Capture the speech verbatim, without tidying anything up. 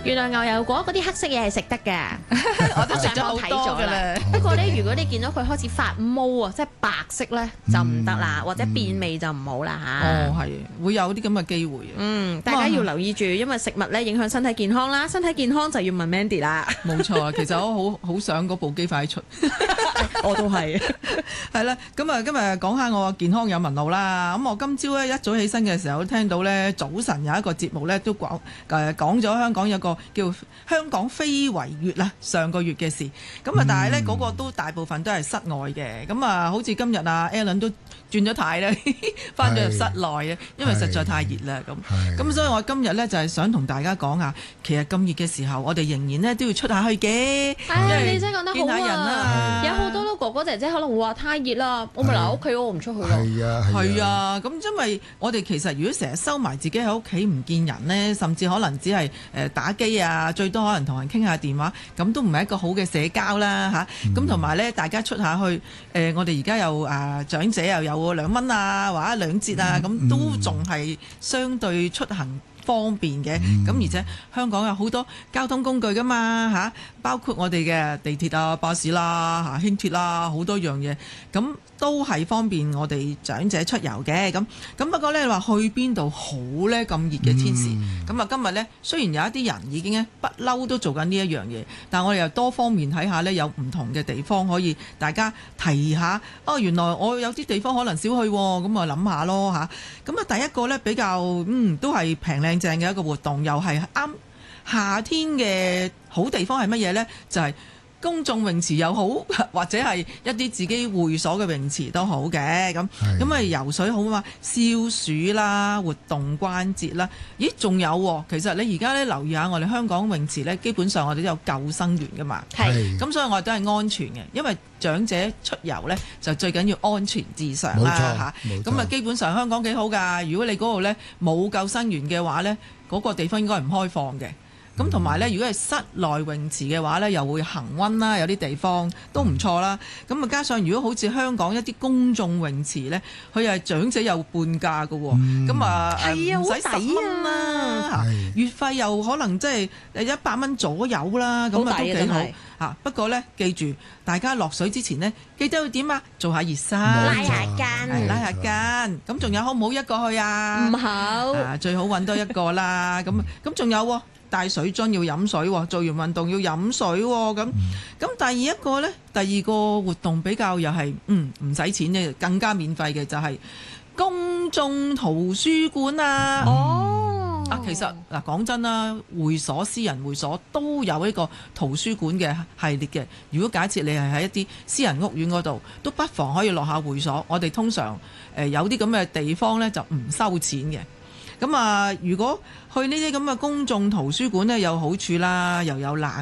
原來牛油果嗰啲黑色嘢係食得㗎， 我都食咗好多㗎啦。 不過咧，如果你見到佢開始發毛啊，即係白色咧就唔得啦，或者變味就唔好啦嚇。 哦，係會有啲咁嘅機會。 嗯，大家要留意住，因為食物咧影響身體健康啦，身體健康就要問 Mandy 啦。 冇錯，其實我好好想嗰部機快啲出。 我都係。 係啦，咁啊今日講下我健康有問路啦。咁我今朝咧一早起身嘅時候，聽到咧早晨有一個節目咧都講誒講咗香港有個叫香港非遺月啦，上個月嘅事。咁啊，但係咧嗰個都大部分都係室外嘅。咁啊，好似今日啊 Alan 都轉咗軚咧，翻咗入室內啊，因為實在太熱啦。咁咁所以我今日咧就係想同大家講下，其實咁熱嘅時候，我哋仍然咧都要出下去嘅。 係，你真係講得見下好人啦。 啊！有好多都哥哥姐姐可能會話太熱啦，我咪留喺屋企，我唔出去咯。 係啊， 係啊，咁因為我哋其實如果成日收埋自己喺屋企唔見人呢，甚至可能只係誒打機啊，最多可能同人傾下電話，咁都唔係一個好嘅社交啦嚇。咁同埋呢，大家出下去誒、呃，我哋而家又啊長者又有兩蚊啊，或者兩折啊，咁、嗯、都仲係相對出行方便嘅。咁、嗯、而且香港有好多交通工具噶嘛嚇，包括我哋嘅地鐵啊、巴士啦、嚇輕鐵啦，好多樣嘢，咁都係方便我哋長者出遊嘅。咁咁不過呢，話去邊度好呢？咁熱嘅天時，咁啊、嗯、今日呢，雖然有一啲人已經咧不嬲都做緊呢一樣嘢，但係我哋又多方面睇下呢，有唔同嘅地方可以大家提下。哦，原來我有啲地方可能少去，咁啊諗下咯嚇。咁啊第一個呢，比較嗯都係平靚正嘅一個活動，又係啱夏天嘅好地方係乜嘢呢？就係、是公眾泳池又好，或者係一啲自己會所嘅泳池都好嘅。咁咁啊游水好嘛，消暑啦，活動關節啦。咦，仲有喎？其實你而家咧留意下，我哋香港泳池咧，基本上我哋都有救生員噶嘛。係。咁所以我哋都係安全嘅，因為長者出遊咧就最緊要安全至上啦嚇。咁啊，基本上香港幾好㗎。如果你嗰度咧冇救生員嘅話咧，嗰、嗰個地方應該係唔開放嘅。咁同埋咧，如果係室內泳池嘅話咧，又會恆溫啦，有啲地方都唔錯啦。咁啊，加上如果好似香港一啲公眾泳池咧，佢係長者有半價㗎喎。咁啊，唔使十蚊啦，月費又可能即係一百蚊左右啦。咁啊都幾好嚇。不過咧，記住大家落水之前呢，記得要點啊？做下熱身， 拉下筋， 拉下筋。咁仲有好唔好一個去啊？ 唔好啊，最好揾多一個啦。咁咁仲有喎。帶水樽要飲水喎，做完運動要飲水喎，咁咁第二一個呢，第二個活動比較又係嗯唔使錢嘅，更加免費嘅就係公眾圖書館啊！哦，啊其實嗱講真啦，會所私人會所都有一個圖書館嘅系列嘅。如果假設你係喺一啲私人屋苑嗰度，都不妨可以落下會所。我哋通常誒有啲咁嘅地方呢，就唔收錢嘅。咁啊，如果去呢啲咁嘅公眾圖書館呢，有好處啦，又有冷